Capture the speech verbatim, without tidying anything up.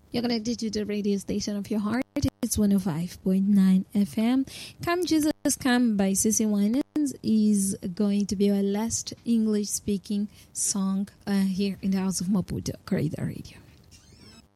You're connected to the radio station of your heart. It's one oh five point nine F M. Come Jesus Come by Cissy Winans is going to be our last English-speaking song uh, here in the House of Maputo, Corridor Radio.